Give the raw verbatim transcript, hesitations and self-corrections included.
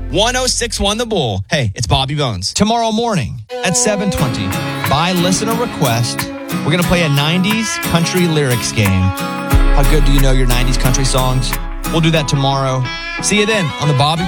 one oh six one The Bull. Hey, it's Bobby Bones. Tomorrow morning at seven twenty, by listener request, we're going to play a nineties country lyrics game. How good do you know your nineties country songs? We'll do that tomorrow. See you then on the Bobby